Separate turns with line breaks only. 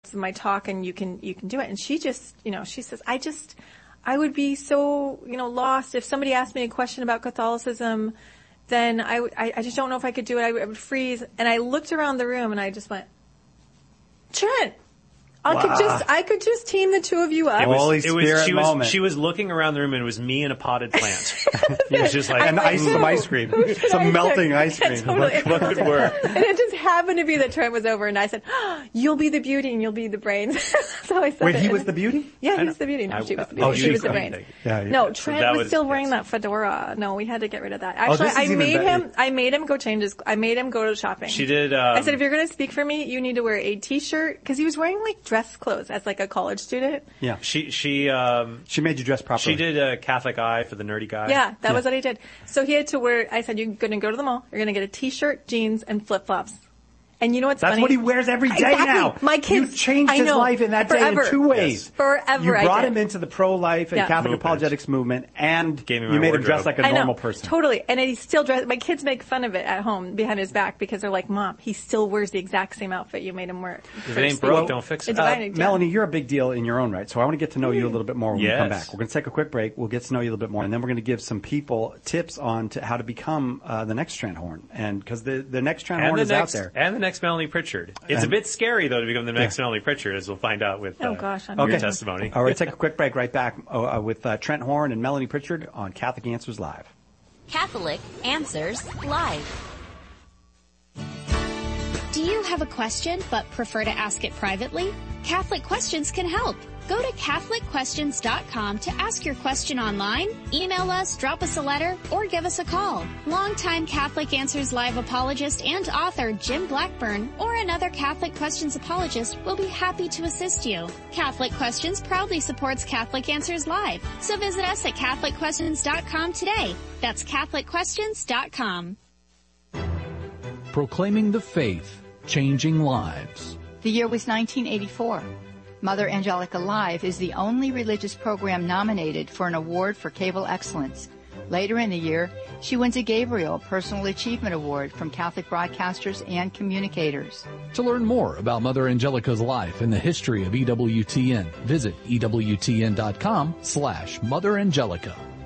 notes of my talk and you can do it. And she just, she says, I would be so, lost if somebody asked me a question about Catholicism, then I just don't know if I could do it. I would freeze. And I looked around the room and I just went, Trent, I could just team the two of you up.
She was looking around the room and it was me and a potted plant. It was just like
some ice cream, some melting ice cream.
Totally.
What could work?
And it just happened to be that Trent was over, and I said, "You'll be the beauty and you'll be the brains." So I said,
"Wait, he was the beauty?"
Yeah, he was the beauty. No, she was the beauty. She was the brains.
Yeah.
No, Trent was still wearing that fedora. No, we had to get rid of that. Actually, I made him go change his. I made him go to shopping.
She did.
I said, if you're going to speak for me, you need to wear a t-shirt because he was wearing like dress clothes as like a college student.
Yeah.
She
made you dress properly.
She did a Catholic eye for the nerdy guy.
Yeah, that was what he did. So he had to wear. I said, you're going to go to the mall. You're going to get a t-shirt, jeans, and flip-flops. And you know what's funny?
That's what he wears every day now.
My kids.
You changed his life in that day in two ways.
Yes. Forever.
You brought him into the pro-life and Catholic apologetics movement, and you made him dress like a normal person.
Totally. And he still dressed. My kids make fun of it at home behind his back because they're like, Mom, he still wears the exact same outfit you made him wear.
If it ain't broke, don't fix it.
Melanie, you're a big deal in your own right, so I want to get to know you a little bit more when we come back. We're going to take a quick break. We'll get to know you a little bit more, and then we're going to give some people tips on how to become the next Trent Horn, and because the next Trent Horn is out there,
and the next Melanie Pritchard. It's a bit scary, though, to become the next Melanie Pritchard, as we'll find out with your testimony.
All right, take a quick break right back with Trent Horn and Melanie Pritchard on Catholic Answers Live.
Catholic Answers Live.
Do you have a question but prefer to ask it privately? Catholic Questions can help. Go to CatholicQuestions.com to ask your question online, email us, drop us a letter, or give us a call. Longtime Catholic Answers Live apologist and author Jim Blackburn or another Catholic Questions apologist will be happy to assist you. Catholic Questions proudly supports Catholic Answers Live, so visit us at CatholicQuestions.com today. That's CatholicQuestions.com.
Proclaiming the faith, changing lives.
The year was 1984. Mother Angelica Live is the only religious program nominated for an award for cable excellence. Later in the year, she wins a Gabriel Personal Achievement Award from Catholic broadcasters and communicators.
To learn more about Mother Angelica's life and the history of EWTN, visit EWTN.com/Mother Angelica.